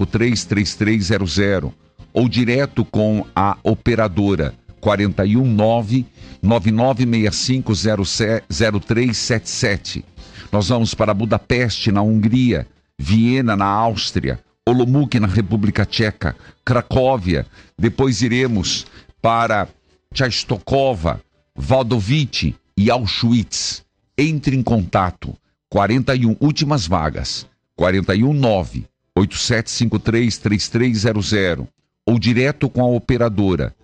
4753-3300 ou direto com a operadora 419-9965-0377. Nós vamos para Budapeste, na Hungria, Viena, na Áustria, Olomouc, na República Tcheca, Cracóvia, depois iremos para Częstochowa, Wadowice e Auschwitz. Entre em contato, 41, últimas vagas, 419-8753-3300 ou direto com a operadora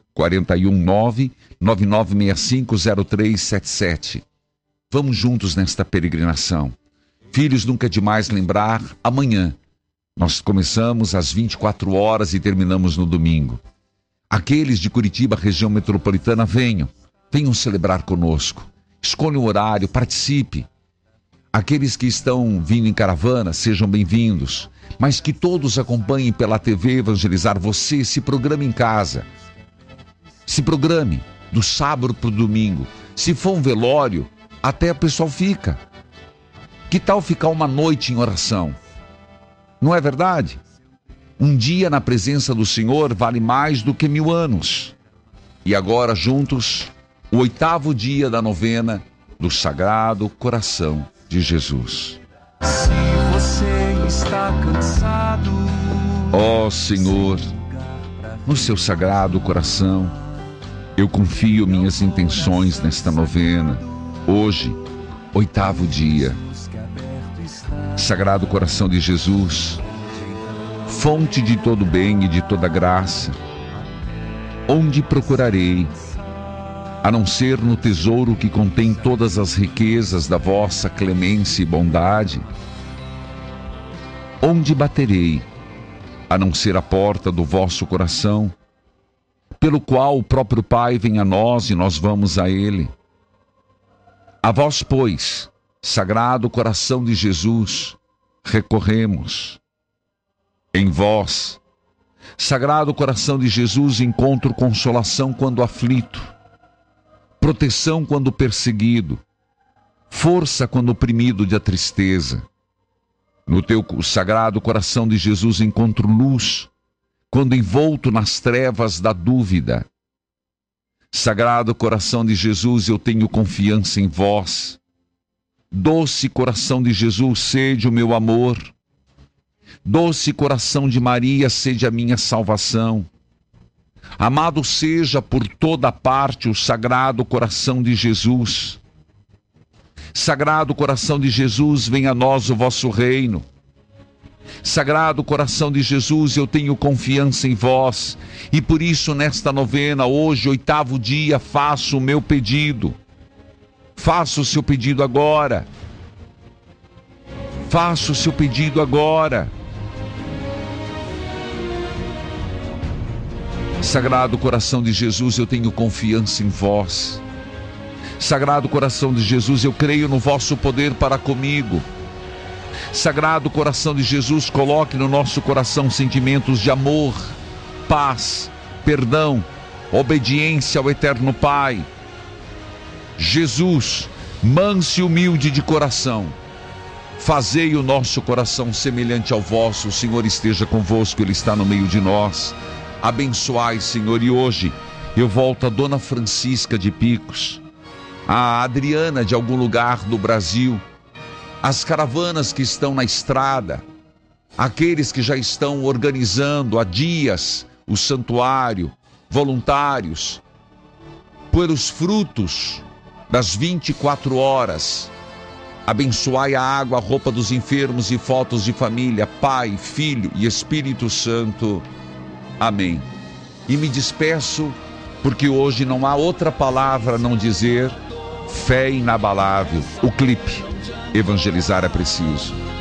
419-9965-0377. Vamos juntos nesta peregrinação. Filhos, nunca é demais lembrar, amanhã nós começamos às 24 horas e terminamos no domingo. Aqueles de Curitiba, região metropolitana, venham celebrar conosco. Escolha um horário, participe. Aqueles que estão vindo em caravana, sejam bem-vindos. Mas que todos acompanhem pela TV Evangelizar. Você se programe em casa. Se programe do sábado para o domingo. Se for um velório, até o pessoal fica. Que tal ficar uma noite em oração? Não é verdade? Um dia na presença do Senhor vale mais do que 1000 anos. E agora juntos, o 8º dia da novena do Sagrado Coração de Jesus. Se você está cansado, ó Senhor, no seu Sagrado Coração, eu confio minhas intenções nesta novena. Hoje, 8º dia. Sagrado Coração de Jesus, fonte de todo bem e de toda graça, onde procurarei, a não ser no tesouro que contém todas as riquezas da vossa clemência e bondade? Onde baterei, a não ser a porta do vosso coração, pelo qual o próprio Pai vem a nós e nós vamos a Ele? A vós, pois, Sagrado Coração de Jesus, recorremos. Em vós, Sagrado Coração de Jesus, encontro consolação quando aflito, proteção quando perseguido, força quando oprimido de a tristeza. No teu Sagrado Coração de Jesus encontro luz quando envolto nas trevas da dúvida. Sagrado Coração de Jesus, eu tenho confiança em vós. Doce Coração de Jesus, sede o meu amor. Doce Coração de Maria, sede a minha salvação. Amado seja por toda parte o Sagrado Coração de Jesus. Sagrado Coração de Jesus, venha a nós o vosso reino. Sagrado Coração de Jesus, eu tenho confiança em vós, e por isso nesta novena, hoje, 8º dia, faço o meu pedido. Faça o seu pedido agora. Faça o seu pedido agora. Sagrado Coração de Jesus, eu tenho confiança em vós. Sagrado Coração de Jesus, eu creio no vosso poder para comigo. Sagrado Coração de Jesus, coloque no nosso coração sentimentos de amor, paz, perdão, obediência ao Eterno Pai. Jesus, manso e humilde de coração, fazei o nosso coração semelhante ao vosso. O Senhor esteja convosco, Ele está no meio de nós. Abençoai, Senhor. E hoje eu volto a Dona Francisca de Picos, a Adriana de algum lugar do Brasil, as caravanas que estão na estrada, aqueles que já estão organizando há dias o santuário, voluntários, pelos frutos das 24 horas. Abençoai a água, a roupa dos enfermos e fotos de família, Pai, Filho e Espírito Santo. Amém. E me despeço, porque hoje não há outra palavra a não dizer: fé inabalável. O clipe Evangelizar é preciso.